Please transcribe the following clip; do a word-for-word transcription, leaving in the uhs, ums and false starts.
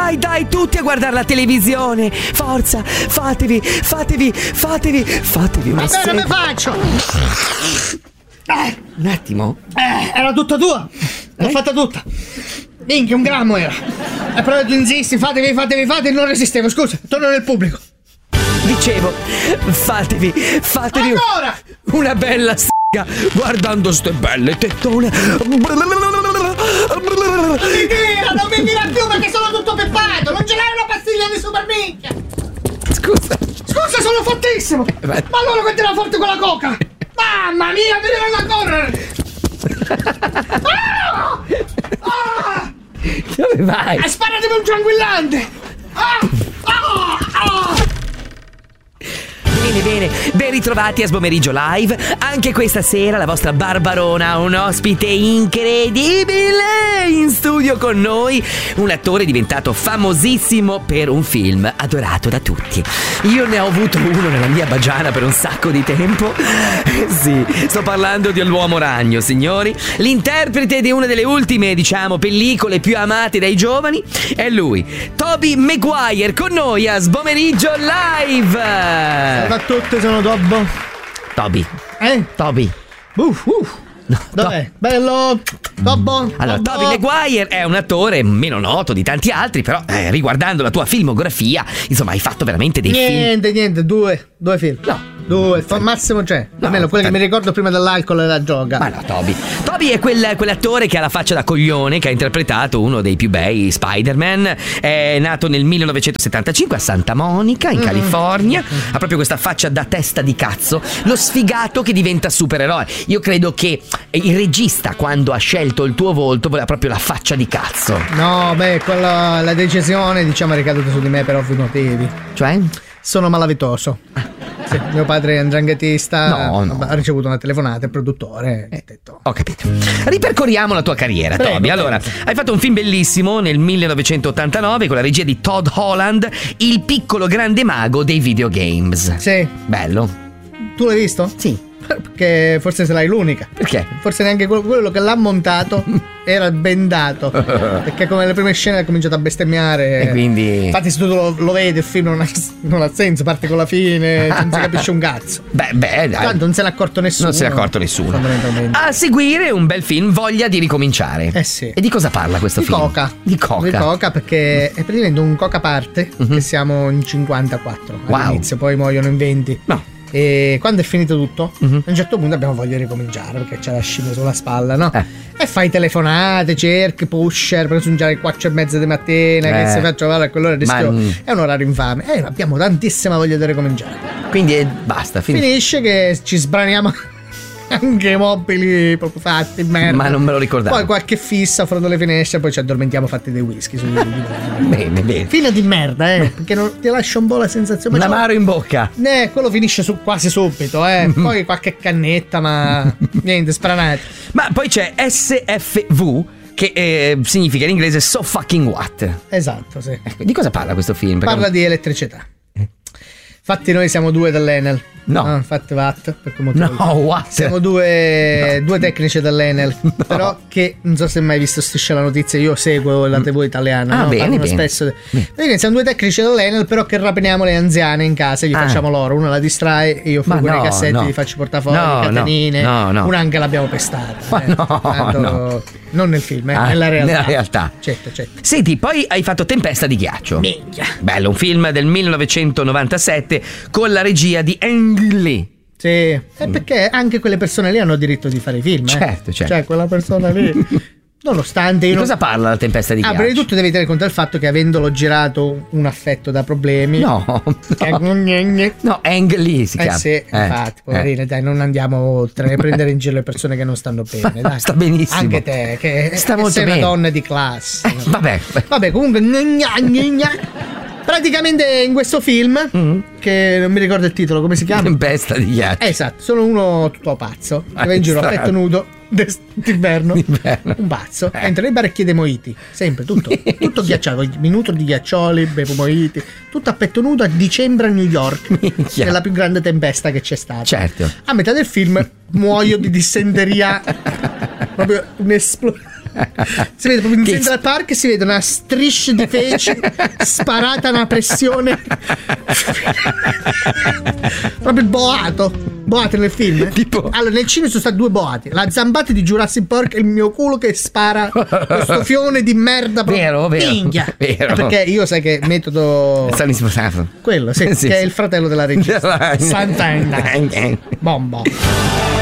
Dai, dai, tutti a guardare la televisione. Forza, fatevi, fatevi, fatevi, fatevi una Va bene, sega. me faccio. Eh, Un attimo. eh, era tutta tua. L'ho Eh? fatta tutta. Minchia, un grammo era. E però tu insisti, fatevi, fatevi, fatevi, non resistevo. Scusa, torno nel pubblico. Dicevo, fatevi, fatevi Ancora! una bella sega guardando ste belle tettone. Non mi tira, non mi tira più perché sono tutto peppato. Non ce l'hai una pastiglia di super minchia. Scusa. Scusa, sono fortissimo. Ma allora mettila forte con la coca. Mamma mia, mi devono a correre. Ah! Ah! Dove vai? E sparatemi un tranquillante. Ah! Ah! Ah! Bene, bene, ben ritrovati a Sbomeriggio Live. Anche questa sera la vostra Barbarona ha un ospite incredibile in studio con noi. Un attore diventato famosissimo per un film adorato da tutti. Io ne ho avuto uno nella mia bagiana per un sacco di tempo. Sì, sto parlando di L'Uomo Ragno, signori. L'interprete di una delle ultime, diciamo, pellicole più amate dai giovani è lui, Tobey Maguire, con noi a Sbomeriggio Live. Salve a tutti, sono Tobbo. Toby. Eh? Toby. Uff, uff. No, Dov'è? Bello? Tobbo? Allora, Tobbo? Toby Maguire è un attore meno noto di tanti altri, però eh, riguardando la tua filmografia, insomma, hai fatto veramente dei film. Niente, niente, due. Due film. No. Due, al massimo c'è. No, Almeno quello che mi ricordo prima dell'alcol e la droga. Ma no, Toby. Toby è quel, quell'attore che ha la faccia da coglione, che ha interpretato uno dei più bei Spider-Man. È nato nel millenovecentosettantacinque a Santa Monica, in Mm. California. Ha proprio questa faccia da testa di cazzo. Lo sfigato che diventa supereroe. Io credo che il regista, quando ha scelto il tuo volto, voleva proprio la faccia di cazzo. No, beh, quella, la decisione, diciamo, è ricaduta su di me per ovvi motivi. Cioè? Sono malavitoso. Sì, mio padre è andranghetista. No, no. Ha ricevuto una telefonata, il produttore. Ha detto. Ho capito. Ripercorriamo la tua carriera, Prego, Toby. Allora, prego. hai fatto un film bellissimo nel millenovecentottantanove con la regia di Todd Holland, Il piccolo grande mago dei videogames. Sì. Bello. Tu l'hai visto? Sì. Perché forse sarai l'unica. Perché? Forse neanche quello, quello che l'ha montato era bendato. Perché come le prime scene ha cominciato a bestemmiare. E quindi... Infatti se tu lo, lo vedi il film non ha, non ha senso, parte con la fine, non si capisce un cazzo. Beh, beh, dai. Tanto non se n'è accorto nessuno. Non se n'è accorto nessuno. Fondamentalmente. A seguire un bel film, Voglia di ricominciare. Eh sì. E di cosa parla questo Di film? coca. Di coca. Di coca perché è praticamente un coca parte Mhm. che siamo in cinquantaquattro Wow. all'inizio, poi muoiono in venti. No. E quando è finito tutto, Mhm. a un certo punto abbiamo voglia di ricominciare perché c'è la scimmia sulla spalla, no? Eh. E fai telefonate, cerchi, pusher per raggiungere alle quattro e mezza di mattina, Eh. che se faccio guarda a quell'ora rischio. Ma- È un orario infame. E abbiamo tantissima voglia di ricominciare. Quindi eh, basta, finisce. Finisce che ci sbraniamo anche i mobili proprio fatti in merda. Ma non me lo ricordavo. Poi qualche fissa fra le finestre, poi ci addormentiamo fatti dei whisky sul Bene, bene. Fine di merda, eh, perché non ti lascia un po' la sensazione. Un ma c'ho- amaro in bocca. Eh, quello finisce su quasi subito, eh. Poi qualche cannetta, ma niente, spranate. Ma poi c'è S F V, che eh, significa in inglese So Fucking What. Esatto, sì. Ecco, di cosa parla questo film? Perché- Parla di elettricità. Eh. Infatti noi siamo due dell'Enel. No. Ah, infatti Watt, per quel motivo. No, what? Siamo due, No. due tecnici dell'Enel. Però che non so se hai mai visto Striscia la Notizia, io seguo la tivù italiana. Ah, no? bene, Parlano bene. spesso. Praticamente siamo due tecnici dell'Enel, però che rapiniamo le anziane in casa e gli Ah. facciamo loro. Una la distrae e io Ma fugo no, i cassetti, no. gli faccio portafogli, No, catenine. no, no, no. Una anche l'abbiamo pestata. Ma eh. no, Tanto- no. Non nel film, eh, Ah, nella realtà. nella realtà. Certo, certo. Senti, poi hai fatto Tempesta di ghiaccio. Minchia. Bello, un film del millenovecentonovantasette con la regia di Ang Lee. Sì, è perché anche quelle persone lì hanno diritto di fare i film. eh. Certo, certo. Cioè, quella persona lì, nonostante io Di non- cosa parla la Tempesta di Ah, ghiaccio? prima di tutto devi tenere conto del fatto che avendolo girato un affetto da problemi. No, Eh, no. eh No, Ang Lee si chiama. sì, infatti, poverine, dai, non andiamo oltre a prendere in giro le persone che non stanno bene. Dai. Sta benissimo. Anche te, che Sta molto sei bene. una donna di classe. Eh, vabbè. Vabbè, comunque, gna, gna, gna. Praticamente in questo film, Mm. che non mi ricordo il titolo, come si chiama? Tempesta di ghiaccio. Eh, esatto, sono uno tutto pazzo che Ah, va in giro a strano. petto nudo d'est- d'inverno, D'inverno. un pazzo, Eh. entra nei bar e chiede mojiti, sempre tutto, tutto ghiacciato, minuto di ghiaccioli, bevo mojiti, tutto a petto nudo a dicembre a New York, Minchia. che è la più grande tempesta che c'è stata. Certo. A metà del film muoio di dissenteria, proprio un'esplosione. Si vede proprio in Che- Central Park, si vede una striscia di feci sparata a una pressione. Proprio il boato. Boate nel film. eh? Tipo? Allora, nel cinema sono stati due boati. La zambata di Jurassic Park e il mio culo che spara questo fione di merda. proprio- Vero, vero, Minchia. vero. Eh, Perché io sai che metodo. Stanno sposato. Quello, sì, Sì, che sì. è il fratello della regista. Sant'Anna. Bomba.